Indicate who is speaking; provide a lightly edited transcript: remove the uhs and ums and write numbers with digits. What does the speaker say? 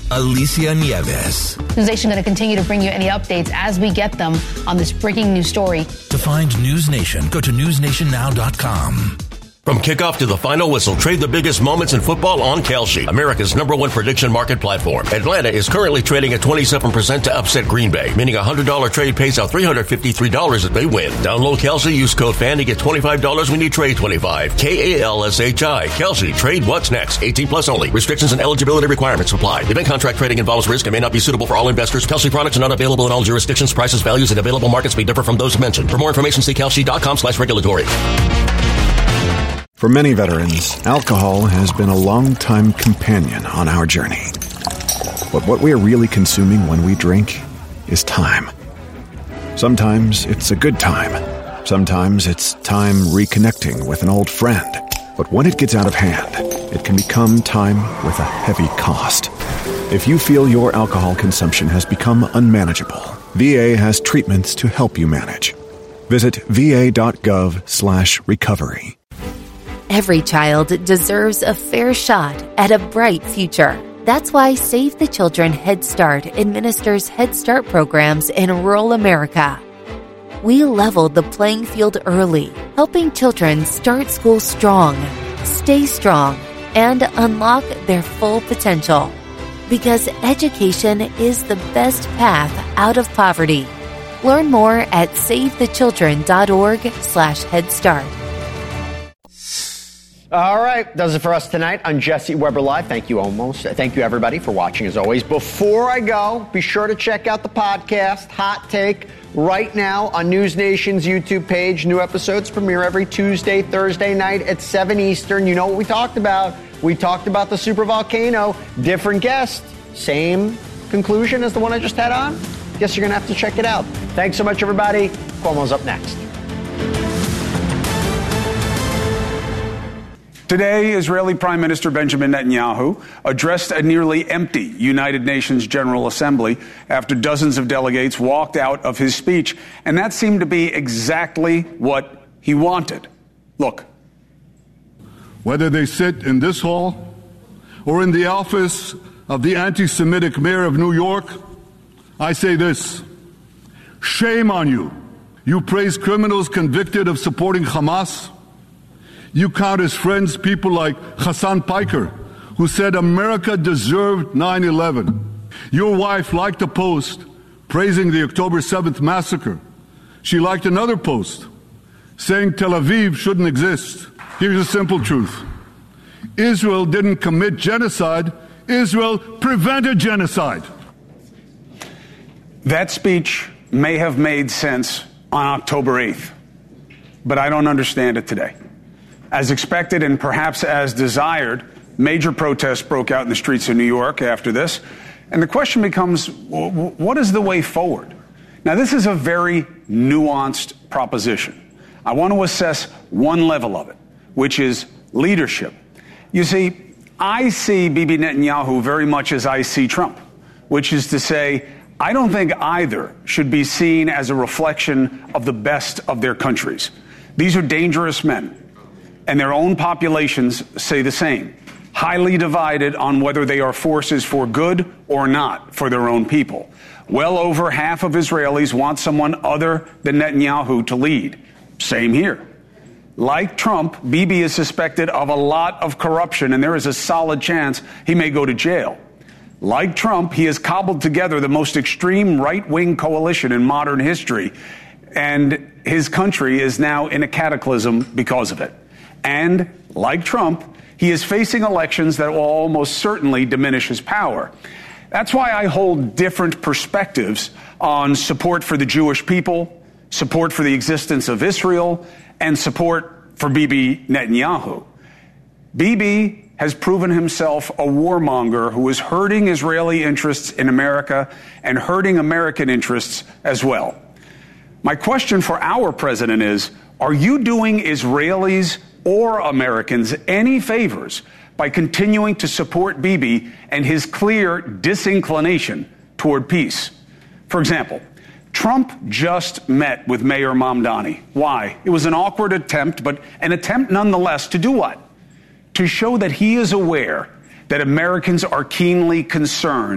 Speaker 1: Alicia Nieves.
Speaker 2: NewsNation going to continue to bring you any updates as we get them on this breaking news story.
Speaker 1: To find NewsNation, go to newsnationnow.com.
Speaker 3: From kickoff to the final whistle, trade the biggest moments in football on Kalshi, America's #1 prediction market platform. Atlanta is currently trading at 27% to upset Green Bay, meaning a $100 trade pays out $353 if they win. Download Kalshi, use code FAN to get $25 when you trade 25. KALSHI. Kalshi. Trade what's next. 18 plus only. Restrictions and eligibility requirements apply. Event contract trading involves risk and may not be suitable for all investors. Kalshi products are not available in all jurisdictions. Prices, values, and available markets may differ from those mentioned. For more information, see kalshi.com/regulatory.
Speaker 4: For many veterans, alcohol has been a long-time companion on our journey. But what we are really consuming when we drink is time. Sometimes it's a good time. Sometimes it's time reconnecting with an old friend. But when it gets out of hand, it can become time with a heavy cost. If you feel your alcohol consumption has become unmanageable, VA has treatments to help you manage. Visit va.gov/recovery.
Speaker 5: Every child deserves a fair shot at a bright future. That's why Save the Children Head Start administers Head Start programs in rural America. We leveled the playing field early, helping children start school strong, stay strong, and unlock their full potential. Because education is the best path out of poverty. Learn more at savethechildren.org/Head Start.
Speaker 6: All right, does it for us tonight on Jesse Weber Live. Thank you, Thank you, everybody, for watching, as always. Before I go, be sure to check out the podcast, Hot Take, right now on News Nation's YouTube page. New episodes premiere every Tuesday, Thursday night at 7 Eastern. You know what we talked about. We talked about the supervolcano. Different guest, same conclusion as the one I just had on. Guess you're going to have to check it out. Thanks so much, everybody. Cuomo's up next.
Speaker 7: Today, Israeli Prime Minister Benjamin Netanyahu addressed a nearly empty United Nations General Assembly after dozens of delegates walked out of his speech. And that seemed to be exactly what he wanted. Look.
Speaker 8: Whether they sit in this hall or in the office of the anti-Semitic mayor of New York, I say this: shame on you. You praise criminals convicted of supporting Hamas. You count as friends people like Hassan Piker, who said America deserved 9/11. Your wife liked a post praising the October 7th massacre. She liked another post saying Tel Aviv shouldn't exist. Here's the simple truth. Israel didn't commit genocide. Israel prevented genocide.
Speaker 7: That speech may have made sense on October 8th, but I don't understand it today. As expected and perhaps as desired, major protests broke out in the streets of New York after this. And the question becomes, what is the way forward? Now, this is a very nuanced proposition. I want to assess one level of it, which is leadership. You see, I see Bibi Netanyahu very much as I see Trump, which is to say, I don't think either should be seen as a reflection of the best of their countries. These are dangerous men. And their own populations say the same, highly divided on whether they are forces for good or not for their own people. Well over half of Israelis want someone other than Netanyahu to lead. Same here. Like Trump, Bibi is suspected of a lot of corruption, and there is a solid chance he may go to jail. Like Trump, he has cobbled together the most extreme right-wing coalition in modern history, and his country is now in a cataclysm because of it. And, like Trump, he is facing elections that will almost certainly diminish his power. That's why I hold different perspectives on support for the Jewish people, support for the existence of Israel, and support for Bibi Netanyahu. Bibi has proven himself a warmonger who is hurting Israeli interests in America and hurting American interests as well. My question for our president is, are you doing Israelis or Americans any favors by continuing to support Bibi and his clear disinclination toward peace? For example, Trump just met with Mayor Mamdani. Why? It was an awkward attempt, but an attempt nonetheless to do what? To show that he is aware that Americans are keenly concerned